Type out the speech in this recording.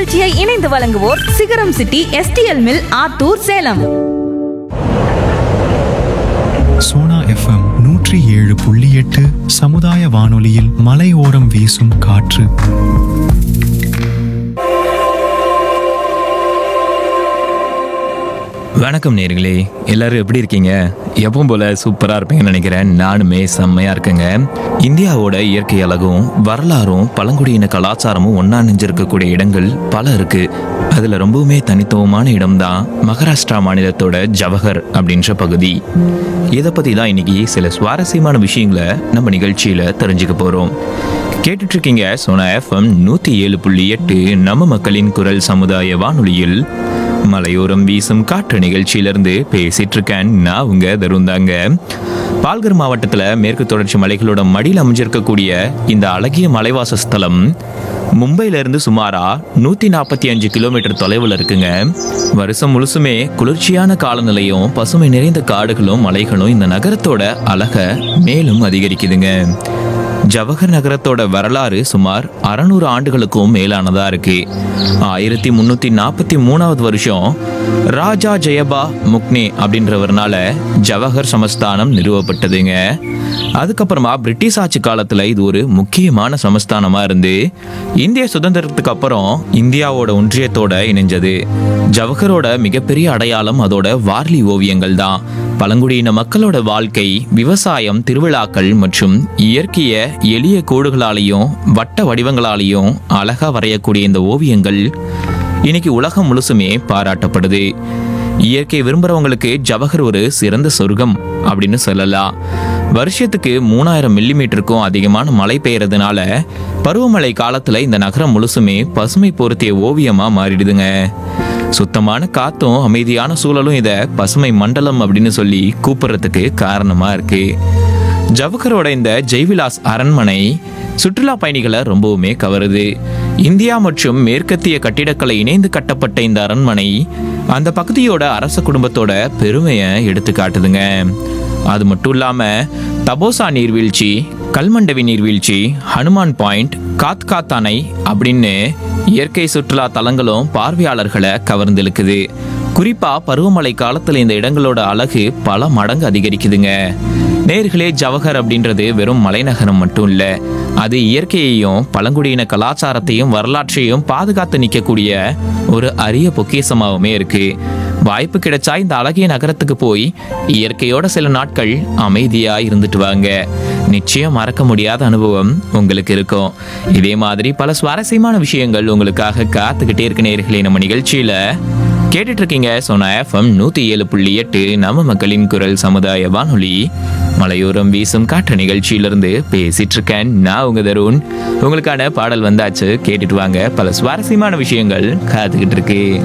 இந்நிகழ்ச்சியை இணைந்து வழங்குவோர் சிகரம் city STL mill Attur Salem. Sona FM 107.8 சமுதாய வானொலியில் மலையோரம் வீசும் காற்று. வணக்கம் நேயர்களே, எல்லாரும் எப்படி இருக்கீங்க? எப்பவும் போல சூப்பராக இருப்பீங்கன்னு நினைக்கிறேன். நானுமே செம்மையாக இருக்கேங்க. இந்தியாவோட இயற்கை அழகும் வரலாறும் பழங்குடியின கலாச்சாரமும் ஒன்றா நெஞ்சிருக்கக்கூடிய இடங்கள் பல இருக்கு. அதில் ரொம்பவுமே தனித்துவமான இடம்தான் மகாராஷ்டிரா மாநிலத்தோட ஜவஹர் அப்படின்ற பகுதி. இதை பற்றி தான் இன்னைக்கு சில சுவாரஸ்யமான விஷயங்களை நம்ம நிகழ்ச்சியில் தெரிஞ்சுக்க போகிறோம். கேட்டுட்டு இருக்கீங்க சோனா FM 107.8 நம்ம மக்களின் குரல் சமுதாய வானொலியில் மலையோரம் வீசும் காற்று நிகழ்ச்சியிலிருந்து பேசிட்டு இருக்கேன். நான் உங்க தருந்தாங்க. பால்கர் மாவட்டத்தில் மேற்கு தொடர்ச்சி மலைகளோட மடியில் அமைஞ்சிருக்கக்கூடிய இந்த அழகிய மலைவாச ஸ்தலம் மும்பையிலிருந்து சுமாரா 145 கிலோமீட்டர் தொலைவில் இருக்குங்க. வருஷம் முழுசுமே குளிர்ச்சியான காலநிலையும் பசுமை நிறைந்த காடுகளும் மலைகளும் இந்த நகரத்தோட அழகை மேலும் அதிகரிக்குதுங்க. ஜவஹர் நகரத்தோட வரலாறு சுமார் 600 ஆண்டுகளுக்கும் மேலானதா இருக்கு. 1343 வருஷம் ராஜா ஜெயபா முக்னே அப்படின்றவர்னால ஜவஹர் சமஸ்தானம் நிறுவப்பட்டதுங்க. அதுக்கப்புறமா பிரிட்டிஷ் ஆட்சி காலத்துல இது ஒரு முக்கியமான சமஸ்தானமா இருந்து இந்திய சுதந்திரத்துக்கு அப்புறம் இந்தியாவோட ஒன்றியத்தோட இணைஞ்சது. ஜவஹரோட மிகப்பெரிய அடையாளம் அதோட வார்லி ஓவியங்கள் தான். பழங்குடியின மக்களோட வாழ்க்கை, விவசாயம், திருவிழாக்கள் மற்றும் இயற்கைய எளிய கோடுகளாலையும் வட்ட வடிவங்களாலையும் அழகா வரையக்கூடிய இந்த ஓவியங்கள் இன்னைக்கு உலகம் முழுசுமே பாராட்டப்படுது. இயற்கை விரும்புறவங்களுக்கு ஜவஹர் ஒரு சிறந்த சொர்க்கம் அப்படின்னு சொல்லலாம். வருஷத்துக்கு 3000 மில்லிமீட்டருக்கும் அதிகமான மழை பெய்யறதுனால பருவமழை காலத்துல இந்த நகரம் முழுசுமே பசுமை பொருத்திய ஓவியமா மாறிடுதுங்க. சுத்தமான காத்தும் அமைதியான சூழலும் இதை பசுமை மண்டலம் அப்படின்னு சொல்லி கூப்பிடுறதுக்கு காரணமா இருக்கு. ஜவஹரோட இந்த ஜெய்விலாஸ் அரண்மனை சுற்றுலா பயணிகளை ரொம்பவுமே கவருது. இந்தியா மற்றும் மேற்கத்திய கட்டிடக்கலை இணைந்து கட்டப்பட்ட இந்த அரண்மனை அந்த பகுதியோட அரச குடும்பத்தோட பெருமையை எடுத்து காட்டுதுங்க. அது மட்டும் இல்லாம தபோசா நீர்வீழ்ச்சி, கல்மண்டவி நீர்வீழ்ச்சி, ஹனுமான் பாயிண்ட், காத்காத் அணை அப்படின்னு இயற்கை சுற்றுலா தலங்களும் பார்வையாளர்களை கவர்ந்திழுக்குது. குறிப்பா பருவமழை காலத்துல இந்த இடங்களோட அழகு பல மடங்கு அதிகரிக்குதுங்க. நேர்களே, ஜவஹர் அப்படின்றது வெறும் மலைநகரம் மட்டும் இல்ல, அது இயற்கையையும் பழங்குடியின கலாச்சாரத்தையும் வரலாற்றையும் பாதுகாத்து நிற்கக்கூடிய ஒரு அரிய பொக்கிஷமாகவுமே இருக்கு. வாய்ப்பு கிடைச்சா இந்த அழகிய நகரத்துக்கு போய் இயற்கையோட சில நாட்கள் அமைதியா இருந்துட்டு வாங்க. நிச்சயம் மறக்க முடியாத அனுபவம் உங்களுக்கு இருக்கும். இதே மாதிரி பல சுவாரஸ்யமான விஷயங்கள் உங்களுக்காக காத்துக்கிட்டே இருக்கு நேர்களே. நம்ம நிகழ்ச்சியில கேட்டுட்டு இருக்கீங்க சோனா FM 107.8 நம்ம மக்களின் குரல் சமுதாய வானொலி மலையோரம் வீசும் காற்று நிகழ்ச்சியிலிருந்து பேசிட்டு இருக்கேன். நான் உங்க தருண். உங்களுக்கான பாடல் வந்தாச்சு, கேட்டுட்டு வாங்க. பல சுவாரஸ்யமான விஷயங்கள் காத்துக்கிட்டு இருக்கு.